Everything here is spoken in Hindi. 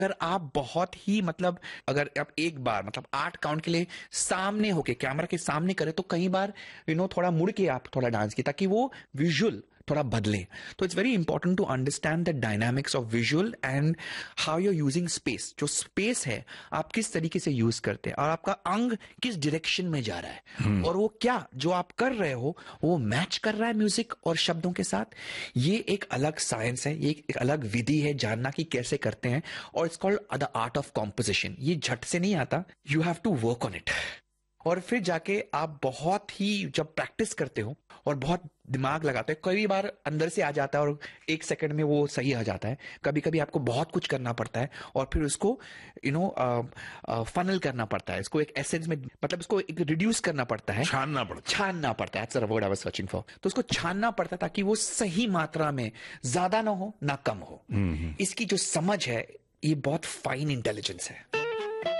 अगर आप बहुत ही मतलब अगर आप एक बार मतलब 8 काउंट के लिए सामने होके कैमरा के सामने करें तो कई बार थोड़ा मुड़ के आप थोड़ा डांस की ताकि वो विजुअल थोड़ा बदले. तो it's very important to understand the dynamics of visual and how you are using space. जो स्पेस है आप किस तरीके से यूज करते हैं और आपका अंग किस डायरेक्शन में जा रहा है और वो क्या जो आप कर रहे हो वो मैच कर रहा है म्यूजिक और शब्दों के साथ. ये एक अलग साइंस है, ये एक अलग विधि है जानना कि कैसे करते हैं. और it's called the art of composition. ये झट से नहीं आता, you have to work on it. और फिर जाके आप बहुत ही जब प्रैक्टिस करते हो और बहुत दिमाग लगाते हो, कई बार अंदर से आ जाता है और 1 सेकंड में वो सही आ जाता है. कभी कभी आपको बहुत कुछ करना पड़ता है और फिर उसको फनल करना पड़ता है, इसको एक एसेंस में मतलब इसको एक रिड्यूस करना पड़ता है, छानना पड़ता है. That's the word I was searching for. तो उसको छानना पड़ता है ताकि वो सही मात्रा में ज्यादा ना हो ना कम हो. इसकी जो समझ है ये बहुत फाइन इंटेलिजेंस है.